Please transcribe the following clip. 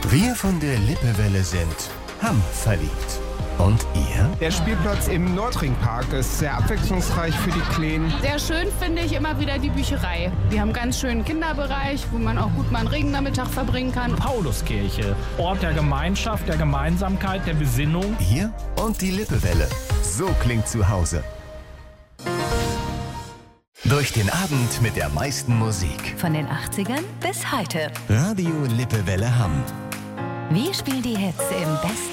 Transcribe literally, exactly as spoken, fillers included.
Wir von der Lippewelle sind Hamm verliebt. Und ihr? Der Spielplatz im Nordringpark ist sehr abwechslungsreich für die Kleinen. Sehr schön finde ich immer wieder die Bücherei. Wir haben einen ganz schönen Kinderbereich, wo man auch gut mal einen Regennachmittag verbringen kann. Pauluskirche, Ort der Gemeinschaft, der Gemeinsamkeit, der Besinnung. Hier und die Lippewelle. So klingt zu Hause. Durch den Abend mit der meisten Musik. Von den achtzigern bis heute. Radio Lippewelle Hamm. Wir spielen die Hits im besten